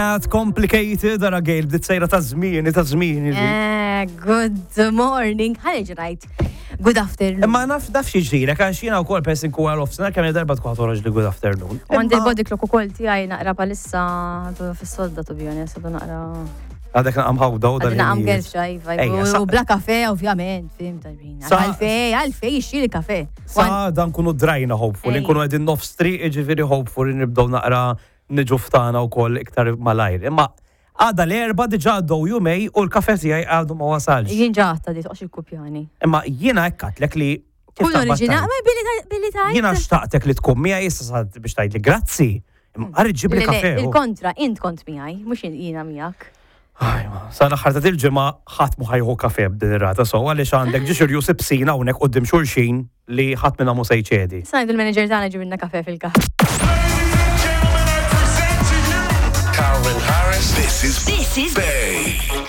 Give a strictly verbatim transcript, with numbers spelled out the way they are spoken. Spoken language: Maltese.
Complicated, ara Gail, bdiet sejra ta' żmien, ta' żmien. Eh, good morning. Ħalli right. Good afternoon. Imma naf naf xi ġrira, għax jiena wkoll person kull offsena kemm darba tkun ħatorġ li good afternoon. Għandi l-body clock ukoll tiegħi naqra palissa fis-sodda to be honest, għadu naqra. Għadek naqam ħawda u Għadna għam girl xajfa, u bla kafe, ovvjament, fim tajbin. Għalfej, għalfej, xili kafe. Sa dan kunu drajna hopeful, nkunu għedin nofstri, ġifiri hopeful, nibdow naqra nġuftana u koll iktar malajr. Imma għada l-erba diġa għaddu jumej u l-kafe tijaj għaddu ma wasalx. Jien ġaħta di toqx il-kupjani. Imma jiena ekkatlek li. Kull oriġina, ma billi tajt. Jiena xtaqtek li tkun miħaj jissa biex tajt li grazzi. Għarri ġibli kafe. Il-kontra, int kont miħaj, mux jiena miħak. Sa l-axħar ta' dil-ġimma ħadd mu ħajħu kafe b'din ir-rata, so għaliex għandek ġixir Jusib Sina hawnhekk quddiem xulxin li ħadd minna mu se jċedi. Sa ngħidu l-manager tagħna ġibilna kafe fil-kafe. Calvin Harris. This is This is Bay.